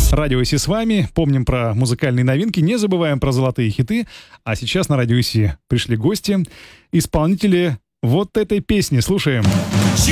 Радио Иси с вами. Помним про музыкальные новинки, не забываем про золотые хиты. А сейчас на Радио Иси пришли гости, исполнители вот этой песни. Слушаем.